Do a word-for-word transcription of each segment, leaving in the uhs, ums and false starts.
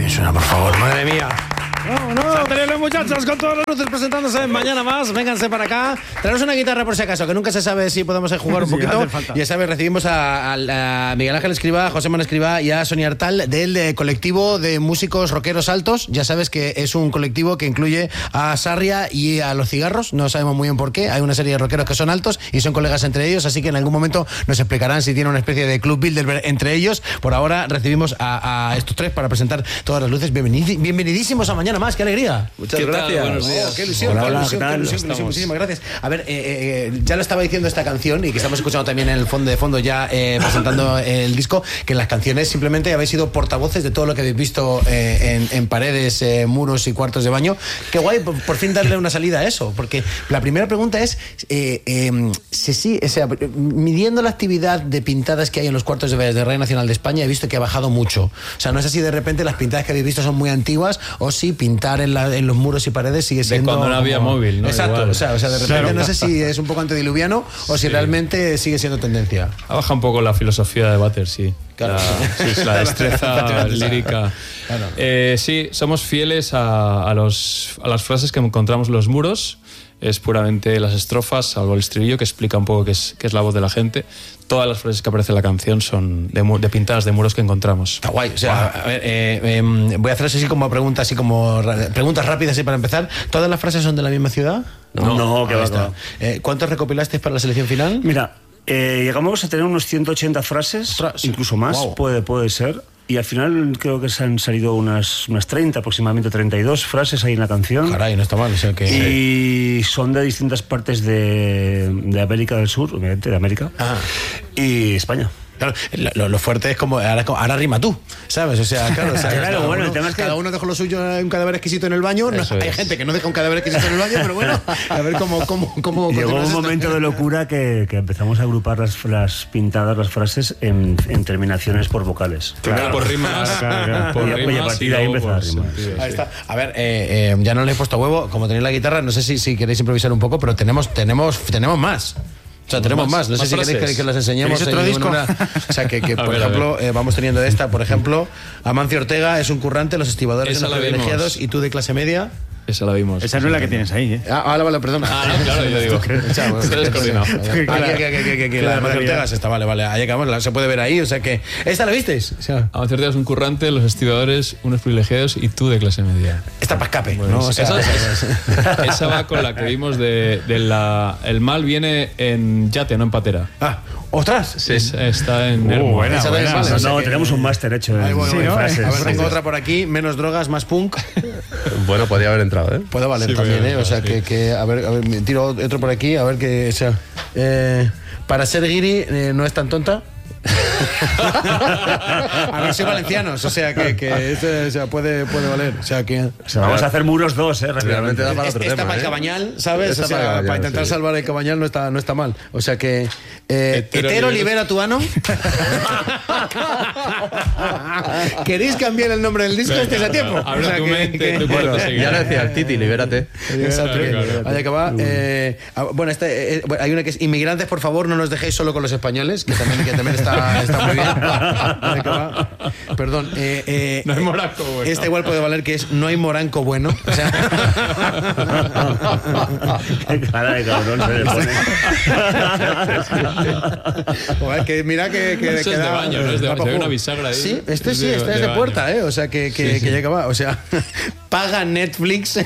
me suena, por favor, madre mía. ¡Vámonos! Los muchachos con todas las luces presentándose en Mañana Más. Vénganse para acá. Traeros una guitarra por si acaso, que nunca se sabe si podemos jugar un poquito. Sí, ya sabes, recibimos a, a, a Miguel Ángel Escribá, a José Manuel Escribá y a Sonia Artal del de colectivo de músicos rockeros altos. Ya sabes que es un colectivo que incluye a Sarria y a Los Cigarros. No sabemos muy bien por qué. Hay una serie de rockeros que son altos y son colegas entre ellos, así que en algún momento nos explicarán si tiene una especie de club builder entre ellos. Por ahora recibimos a, a estos tres para presentar todas las luces. Bienvenid, bienvenidísimos a Mañana Más. ¡Qué alegría! Muchas gracias. Buenos días. Oh, qué ilusión, hola, qué ilusión, hola, qué ilusión, qué ilusión. Muchísimas gracias. A ver, eh, eh, ya lo estaba diciendo esta canción y que estamos escuchando también en el fondo de fondo ya eh, presentando el disco, que en las canciones simplemente habéis sido portavoces de todo lo que habéis visto eh, en, en paredes, eh, muros y cuartos de baño. Qué guay, por, por fin darle una salida a eso, porque la primera pregunta es eh, eh, si sí, o sea, midiendo la actividad de pintadas que hay en los cuartos de baño de Radio Nacional de España, he visto que ha bajado mucho. O sea, no sé si de repente las pintadas que habéis visto son muy antiguas o si pintar en, la, en los muros y paredes sigue siendo... De cuando no había como... móvil, ¿no? Exacto, o sea, o sea, de repente claro. No sé si es un poco antediluviano o si sí. realmente sigue siendo tendencia. Ha bajado un poco la filosofía de Butter, sí. Claro. La, sí, la destreza lírica. Claro. Eh, sí, somos fieles a, a, los, a las frases que encontramos en los muros. Es puramente las estrofas, salvo el estribillo, que explica un poco qué es, qué es la voz de la gente. Todas las frases que aparecen en la canción son de, de pintadas de muros que encontramos. Está guay. O sea, wow. a ver, eh, eh, voy a hacer así como preguntas, así como preguntas rápidas así para empezar. ¿Todas las frases son de la misma ciudad? No, no, no que va está. Eh, ¿Cuántos recopilasteis para la selección final? Mira, eh, llegamos a tener unos ciento ochenta frases, Ostras. incluso más, wow. puede, puede ser. Y al final creo que se han salido unas, unas treinta, aproximadamente treinta y dos frases ahí en la canción. Caray, no está mal. O sea que... Y son de distintas partes de, de América del Sur, obviamente, de América, ah. y España. Claro, lo, lo fuerte es como ahora, ahora rima tú, ¿sabes? O sea, claro, o sea, claro bueno, uno, el tema es que cada uno dejó lo suyo en un cadáver exquisito en el baño. No, hay gente que no deja un cadáver exquisito en el baño, pero bueno, a ver cómo cómo cómo llegó un momento esto. de locura que, que empezamos a agrupar las, las pintadas, las frases en, en terminaciones por vocales. Claro, claro. por rimas, claro, claro. por y, rimas y a partir de ahí empezar a rimar. Sí, ahí está. A ver, eh, eh, ya no le he puesto huevo, como tenéis la guitarra, no sé si, si queréis improvisar un poco, pero tenemos tenemos tenemos más. O sea, tenemos más, no sé si queréis que, que las enseñemos. otro disco? Una, o sea, que, que por ver, ejemplo, eh, vamos teniendo esta, por ejemplo, Amancio Ortega es un currante, los estibadores son los privilegiados y tú de clase media. Esa la vimos. Esa no es la que tienes ahí, ¿eh? Ah, vale, vale, perdona. Ah, no, claro, yo digo. Está descoordinado. Aquí, aquí, aquí, aquí, la Amancio Ortega está, vale, vale. Ahí acabamos, se puede ver ahí, o sea que... ¿Esta la visteis? O sea, Amancio Ortega es un currante, los estibadores, unos privilegiados y tú de clase media. Esta para escape, bueno, ¿no? O sea, esa, esa, esa va con la que vimos de, de la... El mal viene en yate, no en patera. Ah, ¡ostras! Sí, está en... Uh, buena, esa buena. Vale, no, no, tenemos un máster hecho en, Ay, bueno, sí, bueno, ¿no? frases. A ver, tengo otra por aquí, menos drogas, más punk. Bueno, podría haber entrado, ¿eh? Puede valer Sí, también, ¿eh? entrado, O sea, sí. que, que... A ver, a ver, tiro otro por aquí, a ver que... O sea, eh, para ser guiri eh, no es tan tonta. A ver, soy valencianos, o sea que, que este, o sea, puede, puede valer. O sea que. O sea, vamos a hacer muros dos, ¿eh? Realmente da para otro esta tema. para el ¿eh? Cabañal, ¿sabes? Esta O sea, para, para, Cabañal, intentar sí. salvar el Cabañal no está, no está mal. O sea que. Eh, Hetero, hetero libera libera tu ano. ¿Queréis cambiar el nombre del disco? Este es a tiempo. Abre O sea, tu que- mente, que- tu puerta seguir. Ya lo decía el Titi, libérate. Exacto. Claro, claro. Ahí acaba. Eh, ah, bueno, este, eh, bueno, hay una que es inmigrantes, por favor, no nos dejéis solo con los españoles, que también, que también está, está muy bien. Ahí acaba. Perdón. Eh, eh, No hay moranco bueno. Esta igual puede valer que es no hay moranco bueno. O sea, Qué cara de cabrón se le pone. joder, que mira que, que, Eso que es de da- baño, no es de da baño. pa' Hay una juego. bisagra ahí. Sí, este Es sí, de- este es de de baño. puerta, ¿eh? O sea, que, que, Sí, que sí. ya acaba. O sea, paga Netflix.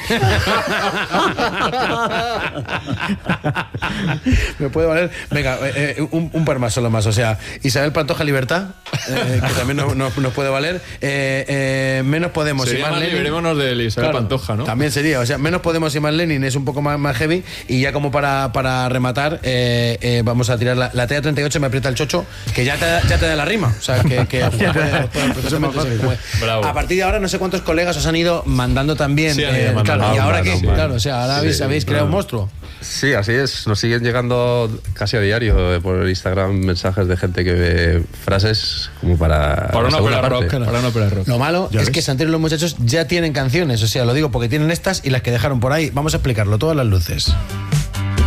Me puede valer. Venga, eh, eh, un, un par más, solo más. O sea, Isabel Pantoja Libertad, eh, que también nos, nos, nos puede valer. Eh, eh, menos Podemos Sería y más más Lenin. liberémonos de Isabel Claro, Pantoja, ¿no? También sería, o sea, menos Podemos y más Lenin es un poco más, más heavy. Y ya como para, para rematar, eh, eh, vamos a tirar la, la T A treinta y ocho, me aprieta el chocho, que ya te, ya te da la rima. O sea, que, que puede- puede perfectamente ser como es. Bravo. A partir de ahora, no sé cuántos colegas os han ido mandando también. Sí, han ido eh, mandando. claro, y ahora Ah, qué, bueno, bueno. claro, o sea, ahora habéis, Sí, habéis creado un monstruo. Sí, así es. Nos siguen llegando casi a diario eh, por Instagram mensajes de gente que ve frases como para. Para la una segunda ópera rock. parte. Para una ópera rock. Lo malo ¿Ya es ves? que Santero y los muchachos ya tienen canciones, o sea, lo digo porque tienen estas y las que dejaron por ahí. Vamos a explicarlo, todas las luces.